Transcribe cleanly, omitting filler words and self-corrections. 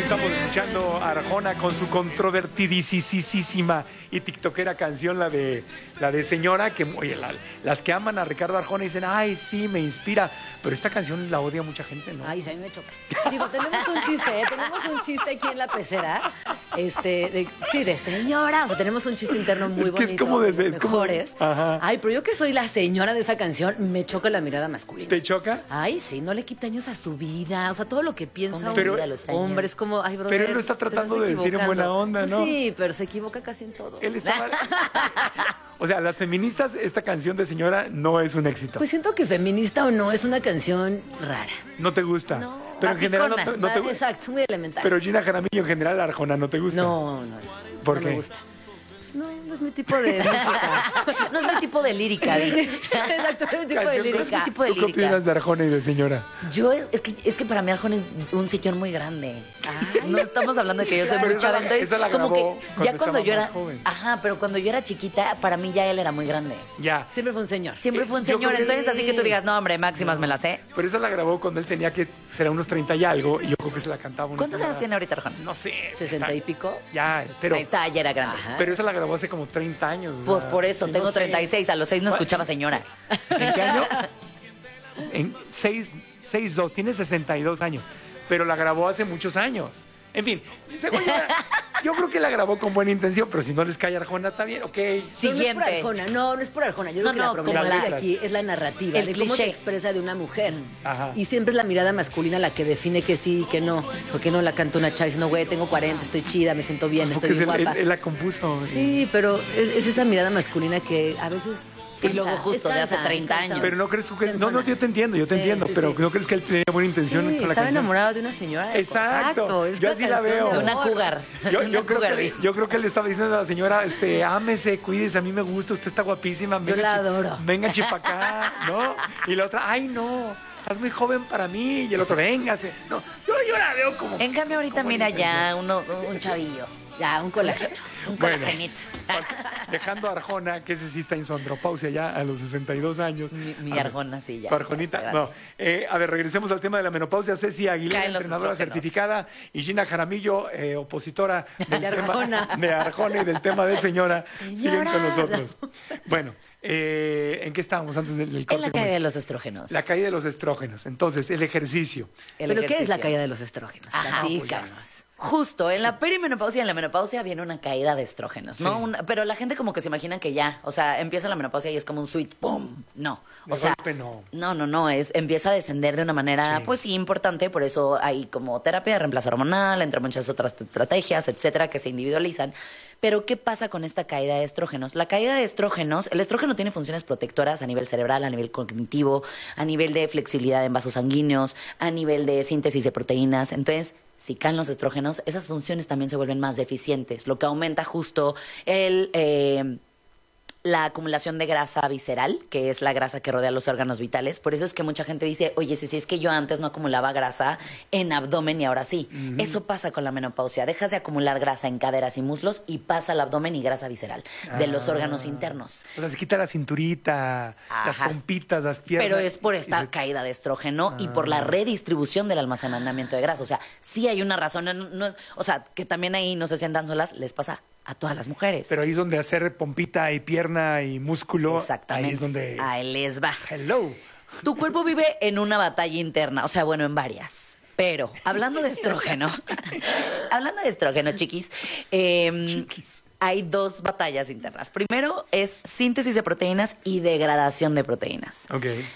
Estamos escuchando a Arjona con su controvertidísima y tiktokera canción, la de Señora, que, oye, las que aman a Ricardo Arjona dicen, ay, sí, me inspira, pero esta canción la odia mucha gente, ¿no? Ay, sí, a mí me choca. Digo, tenemos un chiste, tenemos un chiste aquí en la pecera, de señora, o sea, tenemos un chiste interno muy bonito. Es como de mejores. Ajá. Ay, pero yo que soy la señora de esa canción, me choca la mirada masculina. ¿Te choca? Ay, sí, no le quita años a su vida, o sea, todo lo que piensa Pero- a los hombres, como, ay, brother, Pero él lo está te tratando estás de decir en buena equivocando. onda, ¿no? Sí, pero se equivoca casi en todo. Él estaba... O sea, las feministas, esta canción de Señora no es un éxito. Pues siento que feminista o no, es una canción rara. No te gusta. No, pero en general no te gusta. Exacto, muy elemental. Pero Gina Jaramillo, en general, Arjona, ¿no te gusta? No, ¿Por no qué? me gusta. No es mi tipo de música. No es mi tipo de lírica, Di. Exacto, no es mi tipo de Canción, lírica. No es mi tipo de ¿Tú qué lírica. opinas de Arjona y de Señora? Yo es que para mí Arjona es un señor muy grande. No estamos hablando de que yo soy Pero muy esa chava, la- entonces esa la como que grabó cuando ya cuando estaba yo era más joven. ajá, pero cuando yo era chiquita, para mí ya él era muy grande. Ya. Siempre fue un señor. Siempre fue un Yo señor, creo que- entonces así que tú digas, "No, hombre, máximas me las sé." Pero esa la grabó cuando él tenía que será unos 30 y algo, y yo creo que se la cantaba una ¿Cuántos señora. años tiene ahorita Arjona? No sé. 60 y pico. Ya, pero, Ahí está, ya era grande. pero esa la grabó hace como 30 años. o Pues sea, por eso, y tengo no sé. 36, a los 6 no escuchaba señora. ¿En qué año? En 6'2", tiene 62 años, pero la grabó hace muchos años. En fin, según yo creo que la grabó con buena intención, pero si no les cae Arjona, está bien, ok. Siguiente. No es por Arjona, no es por Arjona. Yo creo que no, la como problemática las aquí es la narrativa, El de cómo cliché. se expresa de una mujer. Ajá. Y siempre es la mirada masculina la que define que sí y que no. ¿Por qué no la canta una chava diciendo, güey, tengo 40, estoy chida, me siento bien, estoy Porque bien guapa? él la compuso. Sí, pero es esa mirada masculina que a veces... Y luego justo de hace 30 años. Pero no crees que... No, yo te entiendo, pero ¿no crees que él tenía buena intención Sí, con la estaba canción? enamorado de una señora. Exacto. es Yo una así la canción veo. de De una amor. cougar. Yo Una creo cougar, que, Di. yo creo que él le estaba diciendo a la señora, ámese, cuídese, a mí me gusta, usted está guapísima. Yo la adoro. Venga, chipacá, ¿no? Y la otra, ay, no, estás muy joven para mí. Y el otro, véngase. No, yo la veo como... En cambio, ahorita como mira intención. ya un chavillo. Ya, un colágeno. Un Bueno. colagenito. Dejando a Arjona, que ese sí está en su andropausia ya a los 62 años. Mi A ver, Arjona, sí, ya. tu Arjonita, está no. grande. A ver, regresemos al tema de la menopausia. Ceci Aguilera, Caen los entrenadora estrógenos. certificada, y Gina Jaramillo, opositora del De tema Arjona. de Arjona y del tema de señora, siguen Señora. con nosotros. Bueno, ¿en qué estábamos antes del corte? En la caída de los estrógenos. La caída de los estrógenos. Entonces, el ejercicio. El ¿Pero qué es la ejercicio. caída de los estrógenos? Ajá, Platícanos. Justo, en la perimenopausia y en la menopausia viene una caída de estrógenos, ¿no? Sí. Pero la gente como que se imaginan que ya, o sea, empieza la menopausia y es como un switch, ¡pum! No. De O sea, golpe, no. no, empieza a descender de una manera, Sí. pues sí, importante, por eso hay como terapia de reemplazo hormonal, entre muchas otras estrategias, etcétera, que se individualizan. Pero, ¿qué pasa con esta caída de estrógenos? La caída de estrógenos, el estrógeno tiene funciones protectoras a nivel cerebral, a nivel cognitivo, a nivel de flexibilidad en vasos sanguíneos, a nivel de síntesis de proteínas. Entonces, si caen los estrógenos, esas funciones también se vuelven más deficientes, lo que aumenta justo la acumulación de grasa visceral, que es la grasa que rodea los órganos vitales. Por eso es que mucha gente dice, oye, si es que yo antes no acumulaba grasa en abdomen y ahora sí. Eso pasa con la menopausia. Dejas de acumular grasa en caderas y muslos y pasa al abdomen y grasa visceral de los órganos internos. O sea, se quita la cinturita, las Ajá. pompitas, las piernas. Pero es por y esta se- caída de estrógeno y por la redistribución del almacenamiento de grasa. O sea, sí hay una razón. No es, o sea, que también ahí no se sientan solas, les pasa a todas las mujeres. Pero ahí es donde hacer pompita y pierna y músculo. Exactamente. Ahí es donde... Ahí les va. Hello. Tu cuerpo vive en una batalla interna, o sea, bueno, en varias. Pero, hablando de estrógeno, chiquis, hay dos batallas internas. Primero es síntesis de proteínas y degradación de proteínas. Ok.